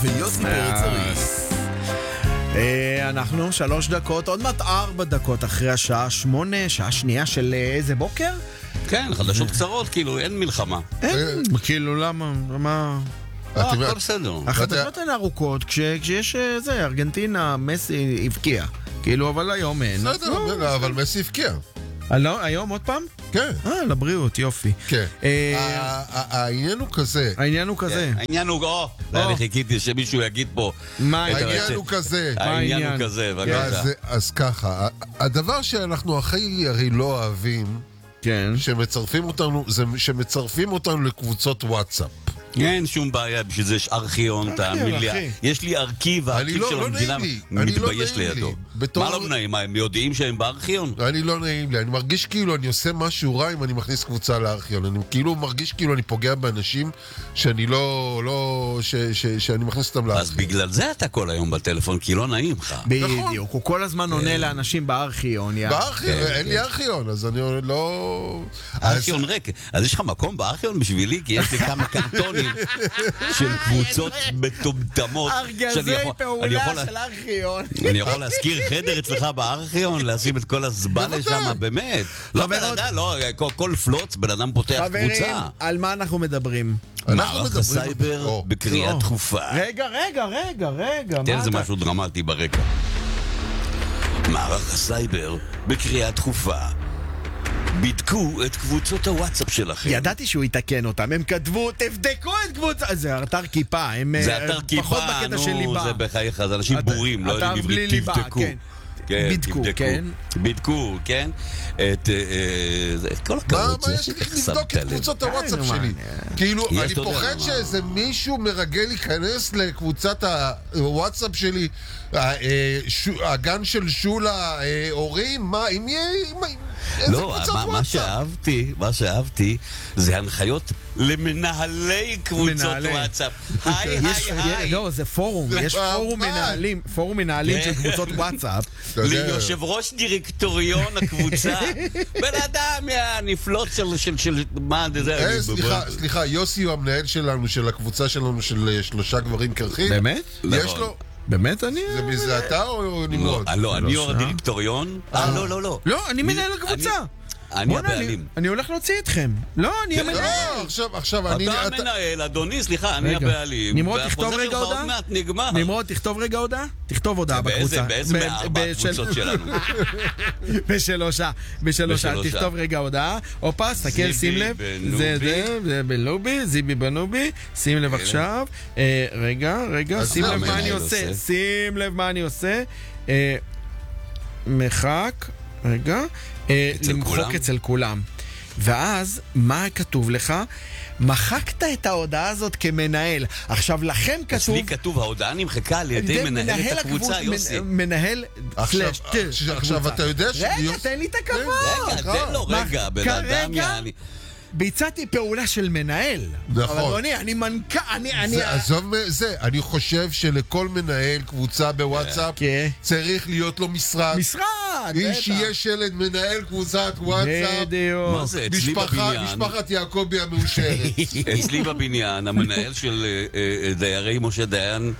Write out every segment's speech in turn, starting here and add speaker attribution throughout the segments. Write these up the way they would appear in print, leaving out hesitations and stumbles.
Speaker 1: ויוסי פרצריס.
Speaker 2: אנחנו 3 דקות, עוד מעט 4 דקות אחרי השעה 8, שעה שנייה של איזה בוקר?
Speaker 3: כן, חדשות קצרות, כאילו אין מלחמה.
Speaker 2: אין, כאילו למה?
Speaker 3: הכל בסדר.
Speaker 2: החדשות הן ארוכות, כשיש זה, ארגנטינה, מסי הבקיע. כאילו, אבל היום אין.
Speaker 1: בסדר, אבל מסי הבקיע.
Speaker 2: היום עוד פעם?
Speaker 1: כן.
Speaker 2: לבריאות, יופי.
Speaker 1: כן. העניין הוא כזה.
Speaker 2: העניין הוא,
Speaker 3: אני חיכיתי שמישהו יגיד פה.
Speaker 1: העניין הוא כזה.
Speaker 3: העניין הוא כזה, בבקשה.
Speaker 1: אז ככה, הדבר שאנחנו הרי לא אוהבים, שמצרפים אותנו לקבוצות וואטסאפ.
Speaker 3: אין שום בעיה, בשביל זה יש ארכיון, תאמין לי. יש לי ארכיב, הארכיב של המדינה מתבייש לידו. מה לא נעים? הם יודעים שהם בארכיון?
Speaker 1: אני לא נעים לי, אני מרגיש כאילו אני עושה משהו רע אם אני מכניס קבוצה לארכיון. אני כאילו מרגיש כאילו אני פוגע באנשים שאני שאני מכניס אותם לארכיון.
Speaker 3: אז בגלל זה אתה כל היום בטלפון, כי לא נעים לך.
Speaker 2: בדיוק, הוא כל הזמן עונה לאנשים בארכיון.
Speaker 1: בארכיון, אין לי ארכיון, אז אני לא...
Speaker 3: ארכיון ריק. אז יש לך מקום בארכיון בשבילי? כי יש לי כמה קרטונים של קבוצות מטומטמות.
Speaker 2: ארגזי פעולה של ארכיון.
Speaker 3: אני יכול להזכיר חדר אצלך בארכיון, לשים את כל הזבלה שם, באמת. לא בן אדם, לא, כל פלוץ, בן אדם פותח קבוצה.
Speaker 2: חברים, על מה אנחנו מדברים?
Speaker 3: מערך הסייבר בקריאה דחופה.
Speaker 2: רגע.
Speaker 3: תן איזה משהו דרמטי ברקע. מערך הסייבר בקריאה דחופה. בדקו את קבוצות הוואטסאפ שלכם.
Speaker 2: ידעתי שהוא יתקן אותם, הם כתבו, תבדקו את קבוצות... זה אתר כיפה, הם פחות בקטע של ליבה.
Speaker 3: זה בחייך, זה אנשים בורים, לא יודעים עברית, תבדקו. בדקו, כן? כל הכבוד.
Speaker 1: מה יש לי לבדוק את קבוצות הוואטסאפ שלי? כאילו, אני פוחד שאיזה מישהו מרגל להיכנס לקבוצת הוואטסאפ שלי, הגן של שולה הורים, מה, אם יהיה...
Speaker 3: לא, מה שאהבתי זה הנחיות למנהלי קבוצות וואטסאפ. היי.
Speaker 2: לא, זה פורום, יש פורום מנהלים של קבוצות וואטסאפ.
Speaker 3: ליושב ראש דירקטוריון הקבוצה, בן אדם הנפלוט של מה זה...
Speaker 1: סליחה, יוסי הוא המנהל שלנו, של הקבוצה שלנו של 3 גברים קרחים.
Speaker 2: באמת?
Speaker 1: יש לו...
Speaker 2: באמת אני...
Speaker 1: זה מזה אתה או נמרוד?
Speaker 3: לא, אני יו"ר הדירקטוריון. לא.
Speaker 2: לא, אני מנהל הקבוצה.
Speaker 3: אני הבעלים.
Speaker 2: אני הולך להוציא אתכם. לא, אני המנהל.
Speaker 1: עכשיו אני...
Speaker 3: אתה המנהל, אדוני, סליחה, אני הבעלים.
Speaker 2: נמרוד, תכתוב רגע הודעה. נמרוד, תכתוב רגע הודעה. תכתוב הודעה בקבוצה.
Speaker 3: באיזה 4 הקבוצות שלנו?
Speaker 2: בשלושה. תכתוב רגע הודעה. אופה, סתכל, שים לב. זה בנובי, זיבי בנובי. שים לב עכשיו. רגע. שים לב מה אני עושה. מחק. רגע. למחוק אצל כולם. ואז, מה כתוב לך? מחקת את ההודעה הזאת כמנהל. עכשיו, לכם כתוב...
Speaker 3: אצלי כתוב, ההודעה נמחקה על ידי מנהלת הקבוצה, יוסי.
Speaker 2: מנהל סלש.
Speaker 1: עכשיו, אתה יודע
Speaker 2: רגע, תן לי את הכבוד.
Speaker 3: רגע, תן לו רגע, בן אדם יעני.
Speaker 2: ביצעתי פעולה של מנהל.
Speaker 1: נכון.
Speaker 2: אבל אדוני, אני מנכ"ל,
Speaker 1: עזוב זה, אני חושב שלכל מנהל קבוצה בוואטסאפ צריך להיות לו משרד. שיש שלד מנהל קבוצת וואטסאפ.
Speaker 2: בדיוק.
Speaker 3: מה זה? אצלי בבניין.
Speaker 1: משפחת יעקבי המאושרת.
Speaker 3: אצלי בבניין, המנהל של דיירי משה דיין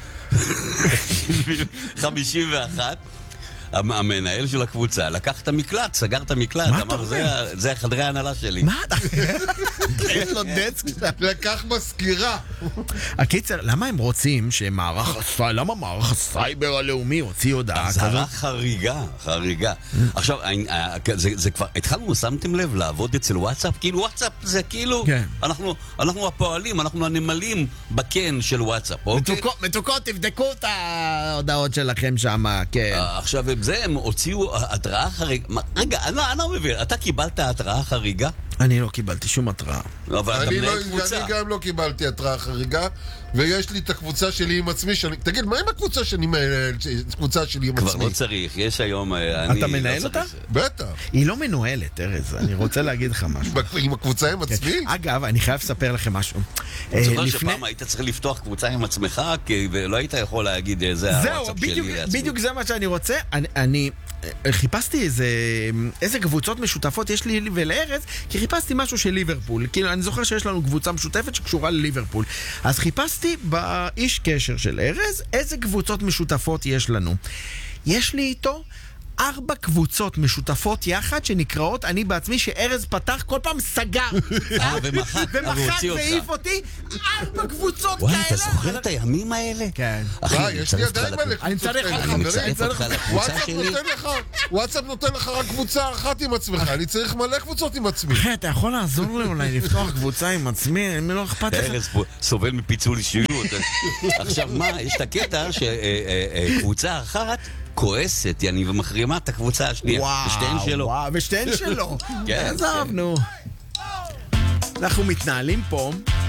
Speaker 3: 51, המנהל של הקבוצה לקח את המקלט, סגר את המקלט, אמר, זה חדרי ההנהלה שלי.
Speaker 2: מה אתה? יש לו דסק.
Speaker 1: לקח מזכירה.
Speaker 2: הקיצר, למה הם רוצים למה מערך הסייבר הלאומי הוציא הודעה כזאת?
Speaker 3: אזהרה חריגה. עכשיו, זה כבר, התחלנו, שמתם לב, לעבוד אצל וואטסאפ? כאילו וואטסאפ זה כאילו, אנחנו הפועלים, אנחנו הנמלים בקן של וואטסאפ, אוקיי?
Speaker 2: מתוקות, תבדקו את ההודעות שלכם שם, כן.
Speaker 3: עכשיו, זה הם הוציאו התראה חריגה. רגע, אני לא מבין, אתה קיבלת התראה חריגה?
Speaker 2: אני לא קיבלתי שום התראה.
Speaker 1: אני גם לא קיבלתי התראה חריגה, ויש לי את הקבוצה שלי עם עצמי. תגיד, מה עם הקבוצה שלי עם עצמי?
Speaker 3: כבר לא צריך, יש היום...
Speaker 2: אתה מנהל אותה?
Speaker 1: בטח.
Speaker 2: היא לא מנוהלת, ארז, אני רוצה להגיד לך משהו.
Speaker 1: עם הקבוצה עם עצמי?
Speaker 2: אגב, אני חייב לספר לכם משהו.
Speaker 3: אני זוכר שפעם היית צריך לפתוח קבוצה עם עצמך, ולא היית יכול להגיד, זה הוואטסאפ שלי לעצמי.
Speaker 2: בדיוק זה מה שאני רוצה. חיפשתי איזה קבוצות משותפות יש לי ולארז, כי חיפשתי משהו של ליברפול. כאילו, אני זוכר שיש לנו קבוצה משותפת שקשורה לליברפול. אז חיפשתי באיש קשר של ארז, איזה קבוצות משותפות יש לנו. יש לי איתו 4 קבוצות משותפות יחד שנקראות אני בעצמי, שארז פתח כל פעם סגר.
Speaker 3: ומחק
Speaker 2: והעיף אותי. 4 קבוצות כאלה.
Speaker 3: וואי, אתה זוכר את הימים האלה?
Speaker 2: כן.
Speaker 3: אחי,
Speaker 1: יש לי עדיין מלא קבוצות כאלה.
Speaker 3: אני מצטרף אותך לקבוצה שלי.
Speaker 1: וואטסאפ נותן לך רק קבוצה אחת עם עצמך, אני צריך מלא קבוצות עם עצמי.
Speaker 2: אחי, אתה יכול לעזור לי אולי לפתוח קבוצה עם עצמי? אני לא אכפת לך.
Speaker 3: ארז סובל מפיצול אישיות. עכשיו מה, יש את הקטע שקבוצה אחת כועסת, יעני, ומחרימה את הקבוצה השנייה. ושתיהן שלו.
Speaker 2: ושתיהן שלו. עזבנו. אנחנו מתנהלים פה